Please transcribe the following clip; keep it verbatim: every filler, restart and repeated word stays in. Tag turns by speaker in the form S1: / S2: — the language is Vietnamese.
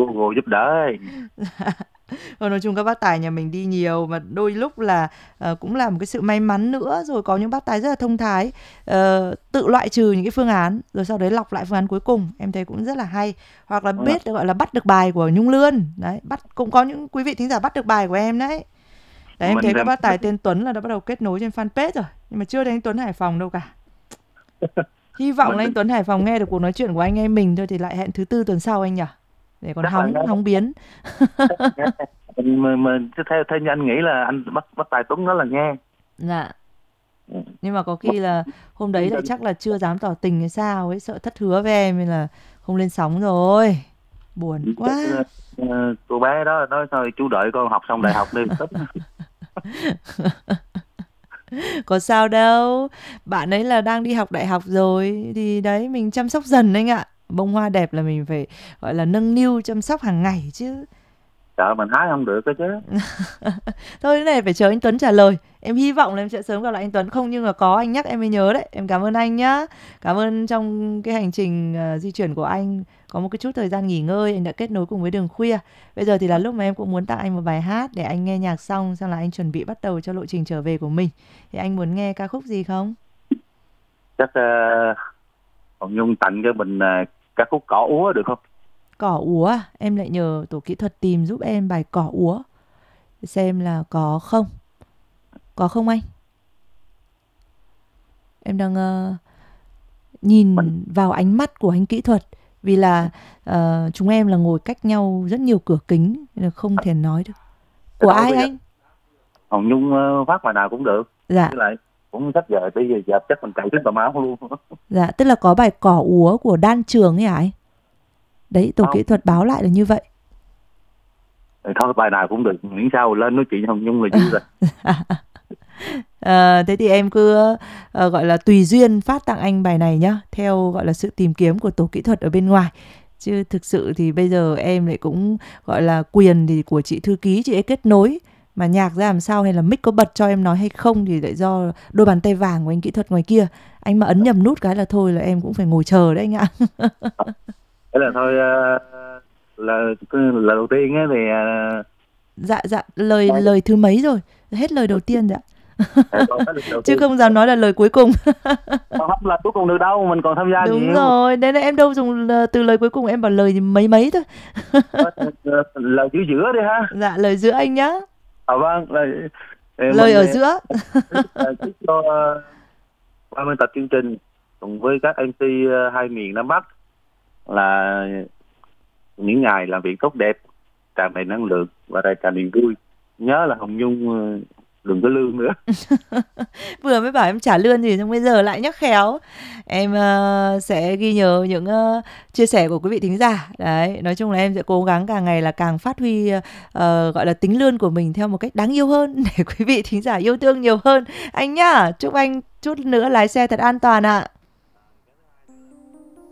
S1: Google giúp đỡ ấy.
S2: Ờ, nói chung các bác tài nhà mình đi nhiều mà đôi lúc là ờ, cũng là một cái sự may mắn nữa, rồi có những bác tài rất là thông thái, ờ, tự loại trừ những cái phương án rồi sau đấy lọc lại phương án cuối cùng, em thấy cũng rất là hay. Hoặc là
S1: Đúng rồi.
S2: biết gọi là bắt được bài của Nhung Lươn đấy, bắt cũng có những quý vị thính giả bắt được bài của em đấy. Đấy, em
S1: Mình
S2: thấy
S1: thì
S2: các bác tài tên Tuấn là đã bắt đầu kết nối trên fanpage rồi, nhưng mà chưa thấy anh Tuấn Hải Phòng đâu cả. Hy vọng
S1: mình
S2: là anh
S1: định
S2: Tuấn Hải Phòng nghe được cuộc nói chuyện của anh em mình thôi, thì lại hẹn thứ tư tuần sau anh nhỉ, để còn
S1: chắc là
S2: hóng
S1: nghe,
S2: hóng biến.
S1: chắc là nghe. mình mình, mình theo theo như anh nghĩ là anh bắt bắt tài Tuấn đó là nghe.
S2: Dạ.
S1: Ừ.
S2: Nhưng mà có
S1: Một
S2: khi là hôm đấy
S1: thông
S2: lại
S1: tin.
S2: chắc là chưa dám tỏ tình hay sao ấy, sợ thất hứa với em nên là không lên sóng rồi. Buồn
S1: Chắc,
S2: quá.
S1: ờ, cô bé đó nói thôi chú đợi con học xong đại học đi.
S2: Có sao đâu. Bạn ấy là đang đi học đại học rồi thì đấy, mình chăm sóc dần anh ạ. Bông hoa đẹp là mình phải gọi là nâng niu chăm sóc hàng ngày chứ.
S1: Sợ mình hái không được cơ chứ.
S2: Thôi cái này phải chờ anh Tuấn trả lời. Em hy vọng là em sẽ sớm gặp lại anh Tuấn, không nhưng mà có anh nhắc em mới nhớ đấy. Em cảm ơn anh nhá. Cảm ơn trong cái hành trình ờ, di chuyển của anh có một cái chút thời gian nghỉ ngơi, anh đã kết nối cùng với Đường Khuya. Bây giờ thì là lúc mà em cũng muốn tặng anh một bài hát để anh nghe nhạc xong xong là anh chuẩn bị bắt đầu cho lộ trình trở về của mình. Thì anh muốn nghe ca khúc gì không?
S1: Chắc uh, Hồng Nhung tặng cho mình uh, ca khúc Cỏ Úa được không?
S2: Cỏ úa à? Em lại nhờ tổ kỹ thuật tìm giúp em bài Cỏ úa. Xem là có không? Có không anh? Em đang ờ,
S1: Mình
S2: nhìn vào ánh mắt của anh kỹ thuật, vì là ờ, chúng em là ngồi cách nhau rất nhiều cửa kính nên là không thể nói được.
S1: Thế
S2: Của
S1: thôi
S2: ai
S1: bây giờ
S2: anh?
S1: Hồng Nhung uh, phát bài nào cũng được.
S2: Dạ.
S1: Với lại cũng sắp giờ bây giờ giờ chắc mình chạy đến tòa máu luôn.
S2: Dạ, tức là có bài Cỏ úa của Đan Trường ấy hả anh? Đấy, tổ
S1: Không
S2: kỹ thuật báo lại là như vậy.
S1: thì thôi bài nào cũng được, miễn sao lên nói chuyện Hồng Nhung là vui rồi.
S2: Ờ, thế thì em cứ ờ, gọi là tùy duyên phát tặng anh bài này nhá, theo gọi là sự tìm kiếm của tổ kỹ thuật ở bên ngoài. Chứ thực sự thì bây giờ em lại cũng gọi là quyền thì của chị thư ký, chị ấy kết nối. Mà nhạc ra làm sao hay là mic có bật cho em nói hay không thì lại do đôi bàn tay vàng của anh kỹ thuật ngoài kia. Anh mà ấn nhầm nút cái là thôi là em cũng phải ngồi chờ đấy anh ạ.
S1: Thế là thôi, uh, là là đầu tiên á thì uh,
S2: Dạ dạ, lời lời thứ mấy rồi? Hết lời đầu tiên dạ.
S1: còn cái đầu
S2: Chứ
S1: tiên
S2: không dám nói là lời cuối cùng.
S1: còn không là cuối cùng được đâu, mình còn tham gia
S2: Đúng
S1: nhiều.
S2: rồi, đấy là em đâu dùng ờ, từ lời cuối cùng, em bảo lời mấy mấy thôi.
S1: Ờ, là giữa giữa đi ha.
S2: Dạ, lời giữa anh nhá.
S1: À vâng, là, thì
S2: Lời
S1: mình
S2: ở giữa.
S1: uh, chúc cho uh, ba mươi tập chương trình cùng với các em xê uh, hai miền Nam Bắc là những ngày làm việc tốt đẹp, tràn đầy năng lượng và đầy tràn niềm vui. Nhớ là Hồng Nhung uh, đừng có lương nữa.
S2: Vừa mới bảo em trả lương gì xong bây giờ lại nhắc khéo. Em ờ, sẽ ghi nhớ những ờ, chia sẻ của quý vị thính giả. Đấy, nói chung là em sẽ cố gắng càng ngày là càng phát huy ờ, gọi là tính lương của mình theo một cách đáng yêu hơn để quý vị thính giả yêu thương nhiều hơn. Anh nhá, chúc anh chút nữa lái xe thật an toàn ạ.